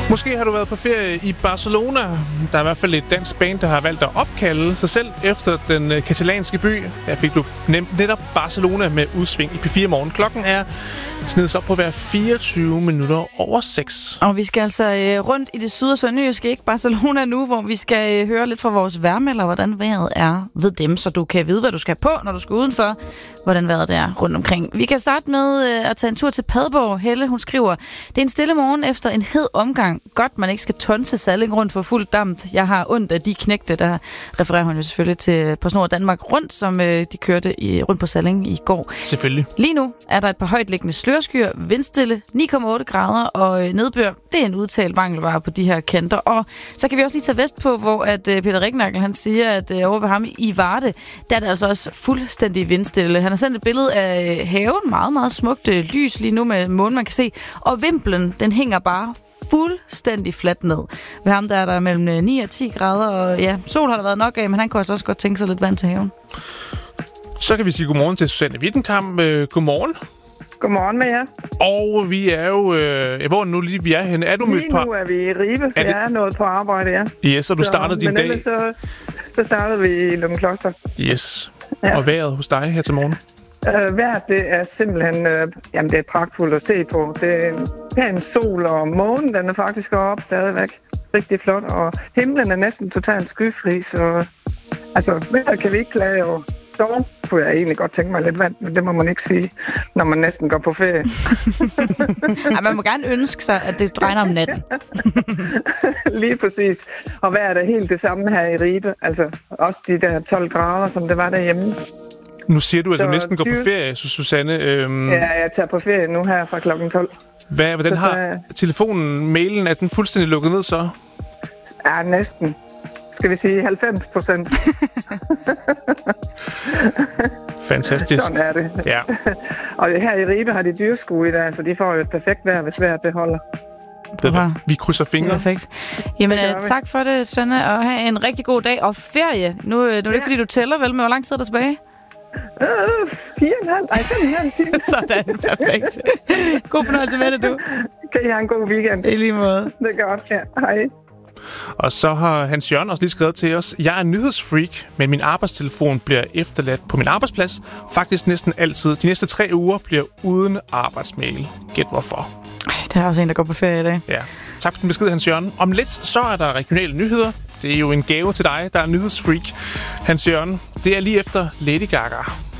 Måske har du været på ferie i Barcelona. Der er i hvert fald et dansk band, der har valgt at opkalde sig selv efter den katalanske by. Der fik du netop Barcelona med udsving i P4 Morgen. Klokken er snedet op på hver 24 minutter over 6. Og vi skal altså rundt i det syd- og sønderjyske, ikke Barcelona nu, hvor vi skal høre lidt fra vores vejrmelder, hvordan vejret er ved dem, så du kan vide, hvad du skal på, når du skal udenfor, hvordan vejret er rundt omkring. Vi kan starte med at tage en tur til Padborg. Helle, hun skriver, det er en stille morgen efter en hed omgang. Godt, man ikke skal tonse Salling rundt for fuld damt. Jeg har ondt af de knægte, der refererer hun jo selvfølgelig til PostNord Danmark Rundt, som de kørte rundt på Salling i går. Selvfølgelig. Lige nu er der et par højtliggende slørskyer, vindstille, 9,8 grader og nedbør. Det er en udtalt mangelvare på de her kanter. Og så kan vi også lige tage vest på, hvor at Peter Rignakel, han siger, at over ved ham i Varde, der er det altså også fuldstændig vindstille. Han har sendt et billede af haven, meget, meget smukt lys lige nu med månen, man kan se. Og vimplen, den hænger bare fuldstændig fladt ned. Ved ham der er der mellem 9 og 10 grader, og ja, sol har der været nok af, men han kunne altså også godt tænke sig lidt vand til haven. Så kan vi sige godmorgen til Susanne Wittenkamp. Godmorgen. Godmorgen med jer. Og vi er jo... hvor nu lige vi er henne? Er du mødt på... Lige nu er vi i Ribe, så jeg er nået på arbejde, ja. Yes, og du startede din dag... Men så startede vi i Løgumkloster. Yes. Ja. Og vejret hos dig her til morgen? Vejret, det er simpelthen... jamen, det er pragtfuldt at se på. Det er en pæn sol, og månen, den er faktisk oppe stadigvæk. Rigtig flot, og himlen er næsten totalt skyfri, så... Altså, vejret kan vi ikke klage over. Dog kunne jeg egentlig godt tænke mig lidt vand, men det må man ikke sige, når man næsten går på ferie. Ja, man må gerne ønske sig, at det regner om natten. Lige præcis. Og hvad er det helt det samme her i Ribe? Altså også de der 12 grader, som det var derhjemme. Nu siger du, at du næsten går på ferie, Susanne. Ja, jeg tager på ferie nu her fra klokken 12. Hvordan så har telefonen, mailen, er den fuldstændig lukket ned så? Ja, næsten. Skal vi sige 90%. Fantastisk. Sådan er det. Ja. Og her i Ribe har de dyrskue i dag, så de får jo et perfekt vejr, hvis vejret det holder. Vi krydser fingre. Perfekt. Jamen, tak for det, Sønne, og have en rigtig god dag og ferie. Nu er det ikke, fordi du tæller, vel, men hvor lang tid er der tilbage? 5,5 timer. Sådan, perfekt. God fornøjelse med det, du. Kan I have en god weekend? I lige måde. Det er godt, ja. Hej. Og så har Hans Jørgen også lige skrevet til os, jeg er nyhedsfreak, men min arbejdstelefon bliver efterladt på min arbejdsplads. Faktisk næsten altid. De næste 3 uger bliver uden arbejdsmail. Gæt hvorfor. Der er også en, der går på ferie i dag. Ja. Tak for din besked, Hans Jørgen. Om lidt, så er der regionale nyheder. Det er jo en gave til dig, der er nyhedsfreak. Hans Jørgen, det er lige efter Lady Gaga.